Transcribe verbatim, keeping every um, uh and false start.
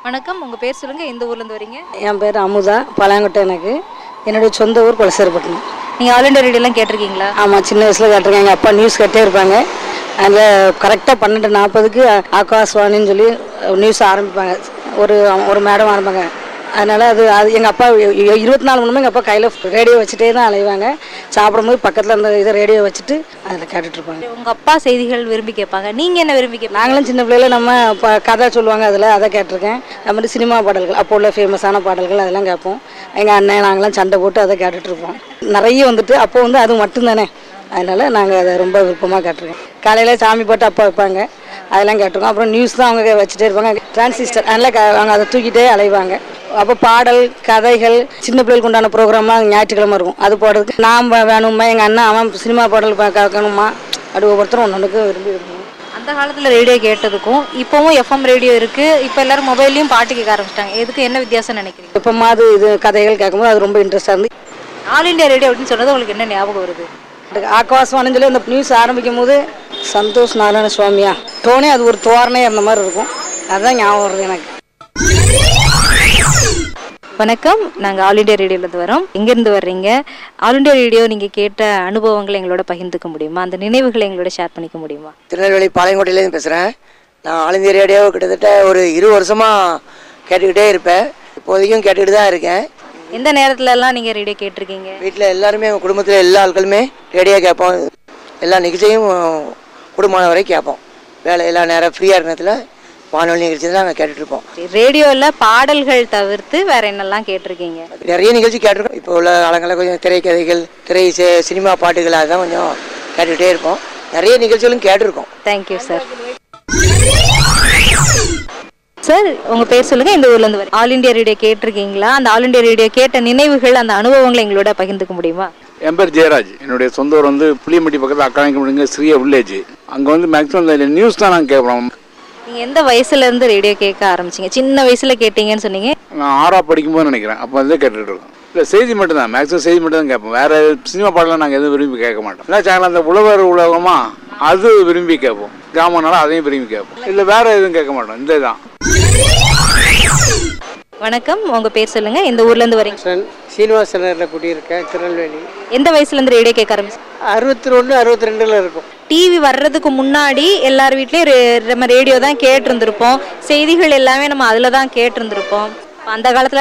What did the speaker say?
வணக்கம், உங்கள் பேர் சொல்லுங்கள், எந்த ஊர்லேருந்து வரீங்க? என் பேர் அமுதா, பழங்கொட்டை. எனக்கு என்னுடைய சொந்த ஊர் குலசேரப்பட்டினம். நீங்கள் ஆல் இண்டியா ரேடியோலாம் கேட்டிருக்கீங்களா? ஆமாம், சின்ன வயசில் கேட்டிருக்கேன். எங்கள் அப்பா நியூஸ் கேட்டே இருப்பாங்க. அதில் கரெக்டாக பன்னெண்டு நாற்பதுக்கு ஆகாஷ்வாணின்னு சொல்லி நியூஸ் ஆரம்பிப்பாங்க. ஒரு ஒரு மேடம் ஆரம்பிப்பாங்க. அதனால் அது அது எங்கள் அப்பா இருபத்தி நாலு மணி நேரம் எங்கள் அப்பா கையில் ரேடியோ வச்சுட்டே தான் அலைவாங்க. சாப்பிடும்போது பக்கத்தில் அந்த இதை ரேடியோ வச்சுட்டு அதில் கேட்டுட்ருப்பாங்க. உங்கள் அப்பா செய்திகள் விரும்பி கேட்பாங்க, நீங்கள் என்ன விரும்பி கேட்பாங்க? நாங்களும் சின்ன பிள்ளையில நம்ம இப்போ கதை சொல்லுவாங்க, அதில் அதை கேட்டிருக்கேன். அது மாதிரி சினிமா பாடல்கள், அப்போ உள்ள ஃபேமஸான பாடல்கள் அதெல்லாம் கேட்போம். எங்கள் அண்ணன் நாங்களாம் சண்டை போட்டு அதை கேட்டுட்ருப்போம். நிறைய வந்துட்டு அப்போ வந்து அது மட்டும்தானே, அதனால் நாங்கள் அதை ரொம்ப விருப்பமாக கேட்டிருக்கோம். காலையில் சாமி பாட்டு அப்பா வைப்பாங்க, அதெல்லாம் கேட்டிருக்கோம். அப்புறம் நியூஸ் தான் அவங்க வச்சுட்டே இருப்பாங்க, டிரான்சிஸ்டர், அதனால் அவங்க அதை தூக்கிட்டே அலைவாங்க. அப்போ பாடல் கதைகள் சின்ன பிள்ளைகளுக்கு உண்டான ப்ரோக்ராம்லாம் ஞாயிற்றுக்கிழமை இருக்கும். அது போடுறதுக்கு நாம் வேணுமா, எங்கள் அண்ணன் அவன் சினிமா பாடல் கேட்கணுமா, அப்படி ஒவ்வொருத்தரும் ஒன்று ஒன்றுக்கு விரும்பி விரும்புவோம். அந்த காலத்தில் ரேடியோ கேட்டதுக்கும் இப்போவும் எஃப்எம் ரேடியோ இருக்குது. இப்போ எல்லோரும் மொபைல்லையும் பாட்டு கேட்க ஆரம்பிச்சிட்டாங்க. எதுக்கு என்ன வித்தியாசம் நினைக்கிறீங்க? இப்போ மாதிரி இது கதைகள் கேட்கும்போது அது ரொம்ப இன்ட்ரெஸ்டாக இருந்து. ஆல் இண்டியா ரேடியோ அப்படின்னு சொன்னது உங்களுக்கு என்ன ஞாபகம் வருது? ஆகாஷ்வாணின்னு சொல்லி அந்த நியூஸ் ஆரம்பிக்கும் போது சந்தோஷ் நாராயண சுவாமியா டோனே அது ஒரு தோரணையாக இருந்த மாதிரி இருக்கும். அதுதான் ஞாபகம் வருது எனக்கு. வணக்கம், நாங்கள் ஆல் இண்டியா ரேடியோலேருந்து வரோம். எங்கேருந்து வர்றீங்க? ஆல் இண்டியா ரேடியோ நீங்கள் கேட்ட அனுபவங்களை எங்களோட பகிர்ந்துக்க முடியுமா? அந்த நினைவுகளை எங்களோட ஷேர் பண்ணிக்க முடியுமா? திருநெல்வேலி பாளையங்கோட்டையிலேருந்து பேசுகிறேன். நான் ஆல் இந்தியா ரேடியோ கிட்டத்தட்ட ஒரு இருபது வருஷமாக கேட்டுக்கிட்டே இருப்பேன். இப்போதைக்கும் கேட்டுக்கிட்டு தான் இருக்கேன். எந்த நேரத்துலலாம் நீங்கள் ரேடியோ கேட்டிருக்கீங்க? வீட்டில் எல்லாருமே, எங்கள் குடும்பத்தில் எல்லா ஆட்களுமே ரேடியோ கேட்போம். எல்லா நிகழ்ச்சியும் குடும்பமான வரை கேட்போம். வேலை எல்லா நேரம் ஃப்ரீயாக இருக்க நேரத்தில் வானொலி நிகழ்ச்சி தான் நாங்கள் கேட்டுட்ருப்போம். ரேடியோவில் பாடல்கள் தவிர்த்து வேறு என்னெல்லாம் கேட்டிருக்கீங்க? நிறைய நிகழ்ச்சி கேட்டிருக்கோம். இப்போ உள்ள காலங்களில் கொஞ்சம் திரைக்கதைகள், திரை சினிமா பாட்டுகள் அதுதான் கொஞ்சம் கேட்டுக்கிட்டே இருப்போம். நிறைய நிகழ்ச்சிகளும் கேட்டிருக்கோம். Thank you sir. சார், உங்கள் பேர் சொல்லுங்கள், இந்த ஊர்லேருந்து வர. ஆல் இண்டியா ரேடியோ கேட்டிருக்கீங்களா? அந்த ஆல் இண்டியா ரேடியோ கேட்ட நினைவுகள், அந்த அனுபவங்களை எங்களோட பகிர்ந்துக்க முடியுமா? என் பேர் ஜெயராஜ். என்னுடைய சொந்த ஊர் வந்து புளியம்பட்டி பக்கத்தில் அக்கானிக்கம்பட்டிங்க ஸ்ரீயா வில்லேஜ். அங்கே வந்து மேக்ஸிமம் இந்த நியூஸ் தான் நாங்கள் கேட்குறோம். நீங்கள் எந்த வயசுலேருந்து ரேடியோ கேட்க ஆரம்பிச்சிங்க? சின்ன வயசில் கேட்டீங்கன்னு சொன்னீங்க. நான் ஆறா படிக்கும்போது நினைக்கிறேன். அப்போ வந்து கேட்டுட்டு இருக்கோம். இல்லை, செய்தி மட்டும் தான், மேக்ஸிமம் செய்தி மட்டும் தான் கேட்போம். வேறு சினிமா பாடலாம் நாங்கள் எதுவும் விரும்பி கேட்க மாட்டோம். இல்லை, சேனல் அந்த உழவர் உலகமா அது விரும்பி கேட்போம். கிராமனால அதையும் விரும்பி கேட்போம். இல்லை, வேறு எதுவும் கேட்க மாட்டோம். இந்த தான். வணக்கம், உங்கள் பேர் சொல்லுங்கள், இந்த ஊர்லேருந்து வரீங்க? சீனிவாசனில் குடியிருக்கேன், திருநெல்வேலி. எந்த வயசுலேருந்து ரேடியோ கேட்க ஆரம்பிச்சு? அறுபத்தி ஒன்று அறுபத்தி ரெண்டில் இருக்கும். டிவி வர்றதுக்கு முன்னாடி எல்லார் வீட்லேயும் நம்ம ரேடியோ தான் கேட்டிருந்துருப்போம். செய்திகள் எல்லாமே நம்ம அதில் தான் கேட்டிருந்துருப்போம். அந்த காலத்தில்